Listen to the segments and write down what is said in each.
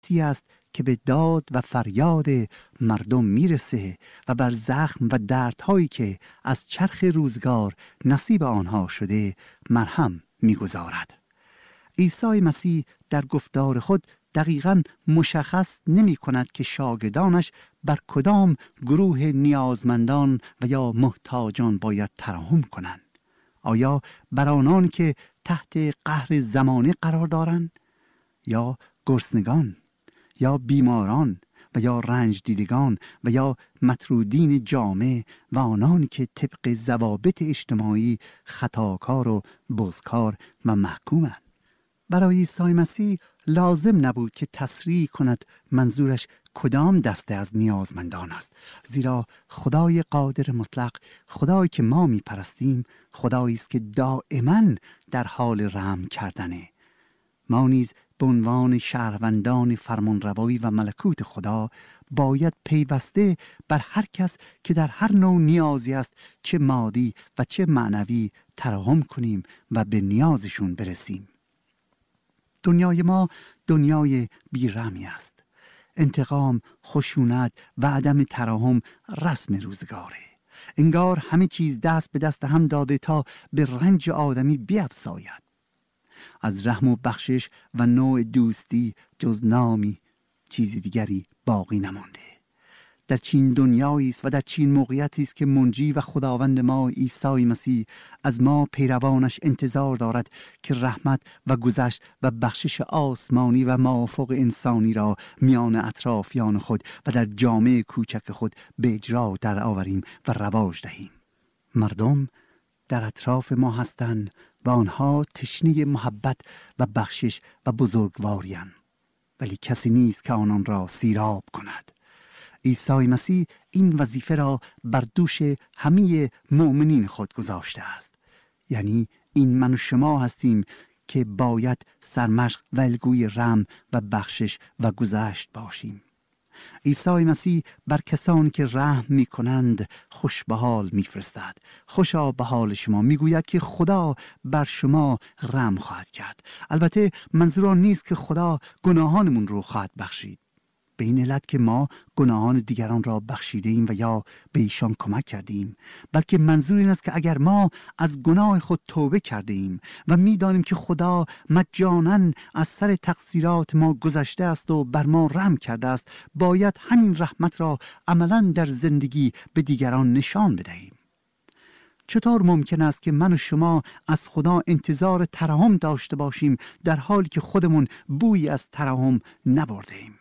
است که به داد و فریاد مردم میرسه و بر زخم و دردهایی که از چرخ روزگار نصیب آنها شده مرهم میگذارد. عیسی مسیح در گفتار خود دقیقاً مشخص نمی کند که شاگردانش بر کدام گروه نیازمندان و یا محتاجان باید ترحم کنند. آیا بر آنان که تحت قهر زمانه قرار دارند، یا گرسنگان، یا بیماران و یا رنج دیدگان و یا مطرودین جامعه و آنانی که طبق ضوابط اجتماعی خطاکار و بزکار و محکومند؟ برای عیسی مسیح لازم نبود که تصریح کند منظورش کدام دسته از نیازمندان است، زیرا خدای قادر مطلق، خدایی که ما می پرستیم، خدایی است که دائما در حال رحم کردنه. ما نیز به عنوان شهروندان فرمانروایی و ملکوت خدا باید پیوسته بر هر کس که در هر نوع نیازی است، چه مادی و چه معنوی، ترحم کنیم و به نیازشون برسیم. دنیای ما دنیای بی‌رحمی است. انتقام، خشونت و عدم ترحم رسم روزگاره. انگار همه چیز دست به دست هم داده تا به رنج آدمی بیفزاید. از رحم و بخشش و نوع دوستی جز نامی چیزی دیگری باقی نمانده. در چین دنیایی است و در چین موقعیتی است که منجی و خداوند ما عیسی مسیح از ما پیروانش انتظار دارد که رحمت و گذشت و بخشش آسمانی و موافق انسانی را میان اطرافیان خود و در جامعه کوچک خود به اجرا در آوریم و رواج دهیم. مردم در اطراف ما هستند و آنها تشنه محبت و بخشش و بزرگواری‌اند، ولی کسی نیست که آنان را سیراب کند. عیسی مسیح این وظیفه را بر دوش همه مؤمنین خود گذاشته است. یعنی این من و شما هستیم که باید سرمشق و الگوی رحم و بخشش و گذشت باشیم. عیسی مسیح بر کسانی که رحم می کنند خوش به حال می فرستد. خوشا به حال شما، می گوید که خدا بر شما رحم خواهد کرد. البته منظور آن نیست که خدا گناهانمون رو خواهد بخشید، به این علت که ما گناهان دیگران را بخشیده ایم و یا به ایشان کمک کردیم، بلکه منظور این است که اگر ما از گناه خود توبه کرده ایم و می‌دانیم که خدا مجاناً از سر تقصیرات ما گذشته است و بر ما رحم کرده است، باید همین رحمت را عملاً در زندگی به دیگران نشان بدهیم. چطور ممکن است که من و شما از خدا انتظار ترحم داشته باشیم در حالی که خودمون بویی از ترحم نبرده ایم؟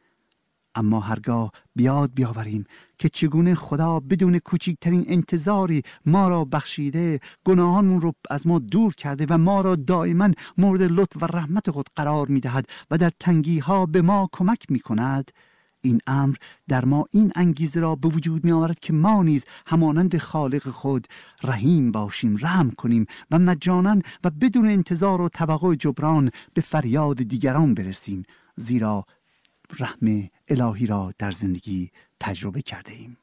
اما هرگاه بیاوریم که چگونه خدا بدون کوچکترین انتظاری ما را بخشیده، گناهانمون رو از ما دور کرده و ما را دائما مورد لطف و رحمت خود قرار می‌دهد و در تنگی‌ها به ما کمک می‌کند، این امر در ما این انگیزه را به وجود می‌آورد که ما نیز همانند خالق خود رحیم باشیم، رحم کنیم و مجانا و بدون انتظار و توقع جبران به فریاد دیگران برسیم، زیرا رحم الهی را در زندگی تجربه کرده ایم.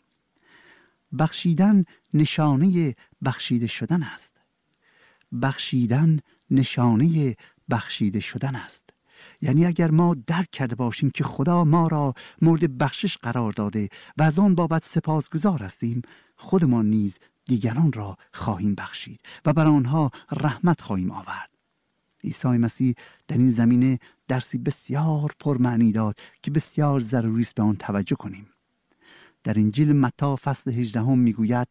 بخشیدن نشانه بخشیده شدن است. بخشیدن نشانه بخشیده شدن است. یعنی اگر ما درک کرده باشیم که خدا ما را مورد بخشش قرار داده و از آن بابت سپاسگزار هستیم، خودمان نیز دیگران را خواهیم بخشید و بر آنها رحمت خواهیم آورد. عیسی مسیح در این زمینه درسی بسیار پرمعنی داد که بسیار ضروری است به آن توجه کنیم. در انجیل متی فصل 18 میگوید: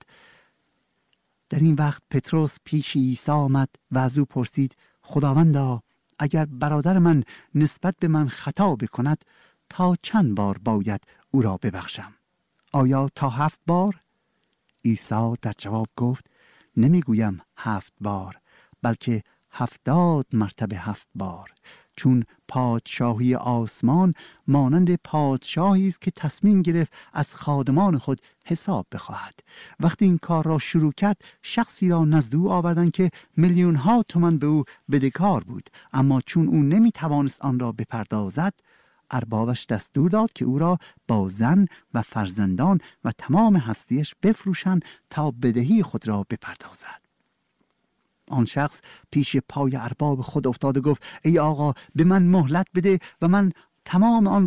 در این وقت پتروس پیش عیسی آمد و از او پرسید: خداوندا، اگر برادر من نسبت به من خطا بکند، تا چند بار باید او را ببخشم؟ آیا تا 7 بار؟ عیسی در جواب گفت: نمیگویم 7 بار، بلکه 70 مرتبه 7 بار. چون پادشاهی آسمان مانند پادشاهی است که تصمیم گرفت از خادمان خود حساب بخواهد. وقتی این کار را شروع کرد، شخصی را نزد او آوردند که میلیون ها تومان به او بدهکار بود، اما چون او نمیتوانست آن را بپردازد، اربابش دستور داد که او را با زن و فرزندان و تمام هستیش بفروشند تا بدهی خود را بپردازد. آن شخص پیش پای ارباب خود افتاد و گفت: ای آقا، به من مهلت بده و من تمام آن